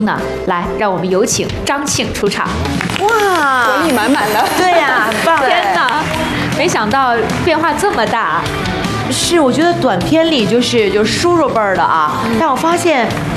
呢，来，让我们有请张庆出场。 哇， 活力满满的。 对呀，很棒！ 天哪，没想到变化这么大。 是，我觉得短片里就是输入辈儿的啊，但我发现